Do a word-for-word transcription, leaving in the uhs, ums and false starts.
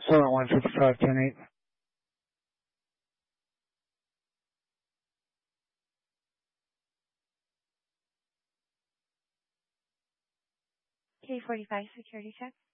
Seven one fifty five ten eight. K forty-five security check.